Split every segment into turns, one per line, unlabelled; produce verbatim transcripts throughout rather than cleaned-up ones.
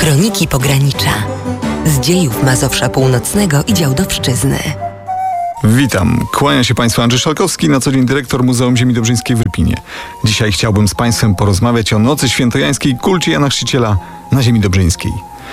Kroniki Pogranicza. Z dziejów Mazowsza Północnego i Działdowszczyzny.
Witam. Kłania się Państwu Andrzej Szalkowski, na co dzień dyrektor Muzeum Ziemi Dobrzyńskiej w Irpinie. Dzisiaj chciałbym z Państwem porozmawiać o Nocy Świętojańskiej, kulcie Jana Chrzciciela na Ziemi Dobrzyńskiej.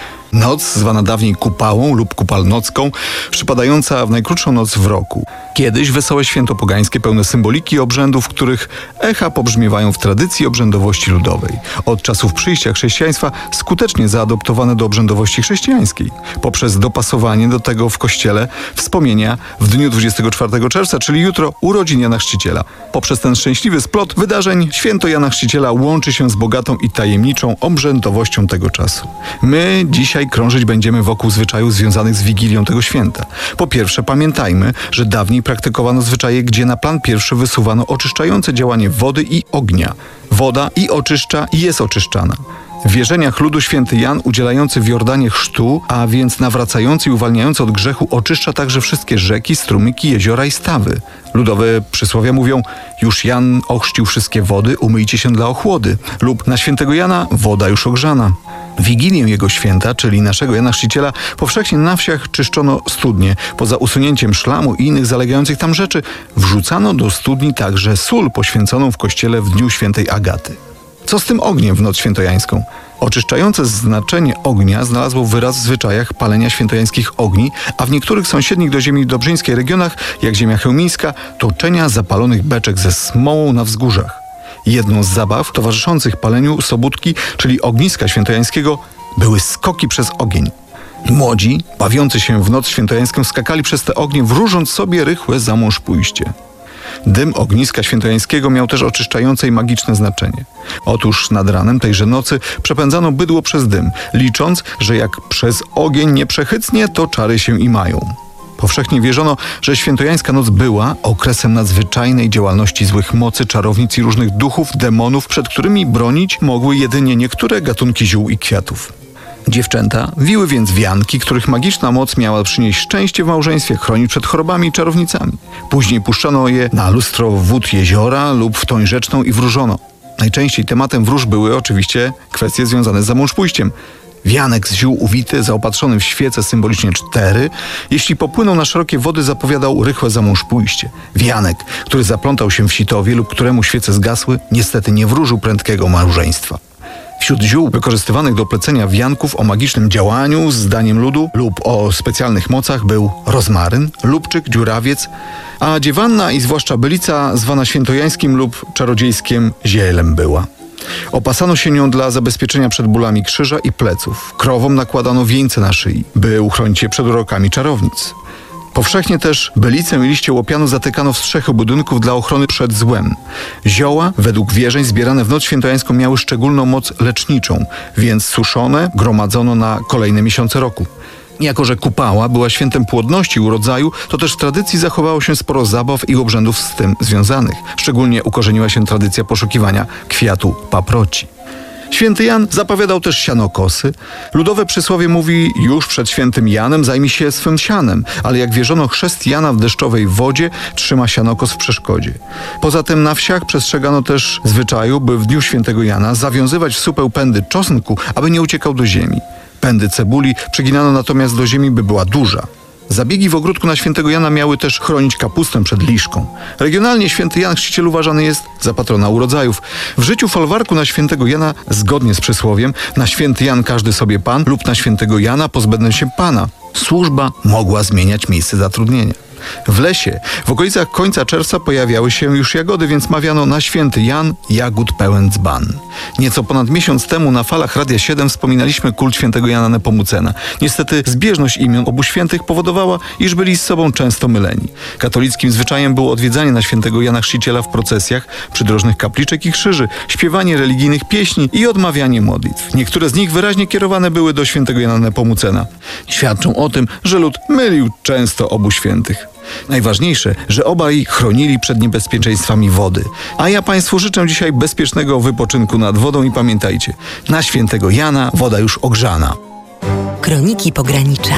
Noc, zwana dawniej kupałą lub kupalnocką, przypadająca w najkrótszą noc w roku. Kiedyś wesołe święto pogańskie, pełne symboliki i obrzędów, których echa pobrzmiewają w tradycji obrzędowości ludowej. Od czasów przyjścia chrześcijaństwa skutecznie zaadoptowane do obrzędowości chrześcijańskiej. Poprzez dopasowanie do tego w kościele wspomnienia w dniu dwudziestego czwartego czerwca, czyli jutro, urodzin Jana Chrzciciela. Poprzez ten szczęśliwy splot wydarzeń święto Jana Chrzciciela łączy się z bogatą i tajemniczą obrzędowością tego czasu. My dzisiaj krążyć będziemy wokół zwyczajów związanych z Wigilią tego święta. Po pierwsze, pamiętajmy, że dawniej praktykowano zwyczaje, gdzie na plan pierwszy wysuwano oczyszczające działanie wody i ognia. Woda i oczyszcza i jest oczyszczana. W wierzeniach ludu święty Jan, udzielający w Jordanie chrztu, a więc nawracający i uwalniający od grzechu, oczyszcza także wszystkie rzeki, strumyki, jeziora i stawy. Ludowe przysłowia mówią: już Jan ochrzcił wszystkie wody, umyjcie się dla ochłody. Lub na świętego Jana woda już ogrzana. Wigilię jego święta, czyli naszego Jana Chrzciciela, powszechnie na wsiach czyszczono studnie. Poza usunięciem szlamu i innych zalegających tam rzeczy, wrzucano do studni także sól poświęconą w kościele w dniu świętej Agaty. Co z tym ogniem w noc świętojańską? Oczyszczające znaczenie ognia znalazło wyraz w zwyczajach palenia świętojańskich ogni, a w niektórych sąsiednich do ziemi dobrzyńskiej regionach, jak ziemia chełmińska, toczenia zapalonych beczek ze smołą na wzgórzach. Jedną z zabaw towarzyszących paleniu sobótki, czyli ogniska świętojańskiego, były skoki przez ogień. Młodzi, bawiący się w noc świętojańską, skakali przez te ognie, wróżąc sobie rychłe za mąż pójście. Dym ogniska świętojańskiego miał też oczyszczające i magiczne znaczenie. Otóż nad ranem tejże nocy przepędzano bydło przez dym, licząc, że jak przez ogień nie przechycnie, to czary się i mają. Powszechnie wierzono, że świętojańska noc była okresem nadzwyczajnej działalności złych mocy, czarownic i różnych duchów, demonów, przed którymi bronić mogły jedynie niektóre gatunki ziół i kwiatów. Dziewczęta wiły więc wianki, których magiczna moc miała przynieść szczęście w małżeństwie, chronić przed chorobami i czarownicami. Później puszczano je na lustro wód jeziora lub w toń rzeczną i wróżono. Najczęściej tematem wróż były oczywiście kwestie związane z zamążpójściem. Wianek z ziół uwity, zaopatrzony w świece, symbolicznie cztery, jeśli popłynął na szerokie wody, zapowiadał rychłe zamążpójście. Wianek, który zaplątał się w sitowie lub któremu świece zgasły, niestety nie wróżył prędkiego małżeństwa. Wśród ziół wykorzystywanych do plecenia wianków o magicznym działaniu, zdaniem ludu, lub o specjalnych mocach był rozmaryn, lubczyk, dziurawiec, a dziewanna i zwłaszcza bylica zwana świętojańskim lub czarodziejskim zielem była. Opasano się nią dla zabezpieczenia przed bólami krzyża i pleców. Krowom nakładano wieńce na szyi, by uchronić je przed urokami czarownic. Powszechnie też bylicę i liście łopianu zatykano w strzechy budynków dla ochrony przed złem. Zioła, według wierzeń zbierane w noc świętojańską, miały szczególną moc leczniczą, więc suszone gromadzono na kolejne miesiące roku. Jako że kupała była świętem płodności i urodzaju, to też w tradycji zachowało się sporo zabaw i obrzędów z tym związanych. Szczególnie ukorzeniła się tradycja poszukiwania kwiatu paproci. Święty Jan zapowiadał też sianokosy. Ludowe przysłowie mówi: już przed świętym Janem zajmij się swym sianem, ale jak wierzono, chrzest Jana w deszczowej wodzie trzyma sianokos w przeszkodzie. Poza tym na wsiach przestrzegano też zwyczaju, by w dniu świętego Jana zawiązywać w supeł pędy czosnku, aby nie uciekał do ziemi. Pędy cebuli przyginano natomiast do ziemi, by była duża. Zabiegi w ogródku na świętego Jana miały też chronić kapustę przed liszką. Regionalnie święty Jan Chrzciciel uważany jest za patrona urodzajów. W życiu folwarku na świętego Jana, zgodnie z przysłowiem, na święty Jan każdy sobie pan lub na świętego Jana pozbędę się pana. Służba mogła zmieniać miejsce zatrudnienia. W lesie, w okolicach końca czerwca pojawiały się już jagody, więc mawiano: na święty Jan jagód pełen dzban. Nieco ponad miesiąc temu na falach Radia siedem wspominaliśmy kult świętego Jana Nepomucena. Niestety zbieżność imion obu świętych powodowała, iż byli z sobą często myleni. Katolickim zwyczajem było odwiedzanie na świętego Jana Chrzciciela w procesjach, przydrożnych kapliczek i krzyży, śpiewanie religijnych pieśni i odmawianie modlitw. Niektóre z nich wyraźnie kierowane były do świętego Jana Nepomucena. Świadczą o tym, że lud mylił często obu świętych. Najważniejsze, że obaj chronili przed niebezpieczeństwami wody. A ja Państwu życzę dzisiaj bezpiecznego wypoczynku nad wodą i pamiętajcie, na świętego Jana woda już ogrzana.
Kroniki Pogranicza.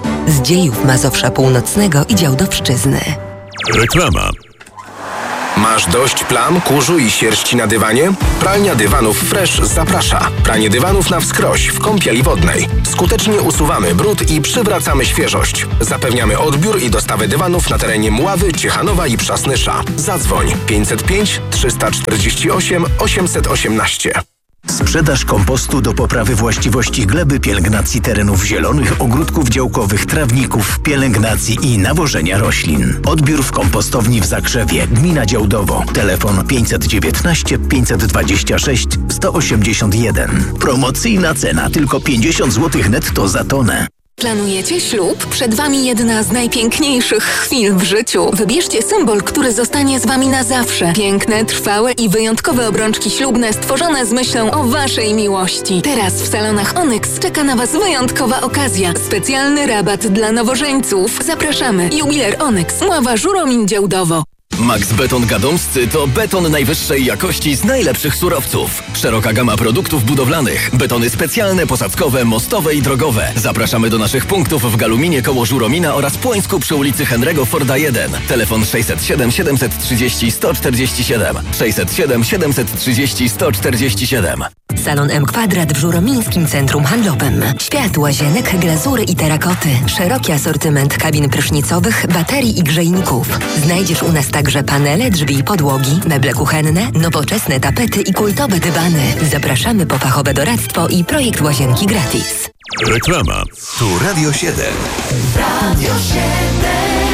Z dziejów Mazowsza Północnego i Działdowszczyzny.
Reklama. Masz dość plam, kurzu i sierści na dywanie? Pralnia dywanów Fresh zaprasza. Pranie dywanów na wskroś w kąpieli wodnej. Skutecznie usuwamy brud i przywracamy świeżość. Zapewniamy odbiór i dostawę dywanów na terenie Mławy, Ciechanowa i Przasnysza. Zadzwoń pięćset pięć trzysta czterdzieści osiem osiemset osiemnaście.
Sprzedaż kompostu do poprawy właściwości gleby, pielęgnacji terenów zielonych, ogródków działkowych, trawników, pielęgnacji i nawożenia roślin. Odbiór w kompostowni w Zakrzewie, gmina Działdowo. Telefon pięćset dziewiętnaście pięćset dwadzieścia sześć sto osiemdziesiąt jeden. Promocyjna cena tylko pięćdziesiąt złotych netto za tonę.
Planujecie ślub? Przed Wami jedna z najpiękniejszych chwil w życiu. Wybierzcie symbol, który zostanie z Wami na zawsze. Piękne, trwałe i wyjątkowe obrączki ślubne stworzone z myślą o Waszej miłości. Teraz w salonach Onyx czeka na Was wyjątkowa okazja. Specjalny rabat dla nowożeńców. Zapraszamy. Jubiler Onyx, Mława, Żuromin, Działdowo.
Max Beton Gadomscy to beton najwyższej jakości z najlepszych surowców. Szeroka gama produktów budowlanych. Betony specjalne, posadzkowe, mostowe i drogowe. Zapraszamy do naszych punktów w Galuminie koło Żuromina oraz Płońsku przy ulicy Henry'ego Forda jeden. Telefon sześćset siedem siedemset trzydzieści sto czterdzieści siedem. sześćset siedem siedemset trzydzieści sto czterdzieści siedem.
Salon M Kwadrat w Żuromińskim Centrum Handlowym. Świat łazienek, glazury i terakoty. Szeroki asortyment kabin prysznicowych, baterii i grzejników. Znajdziesz u nas także panele, drzwi i podłogi, meble kuchenne, nowoczesne tapety i kultowe dywany. Zapraszamy po fachowe doradztwo i projekt łazienki gratis.
Reklama. Tu Radio siedem.
Radio siedem.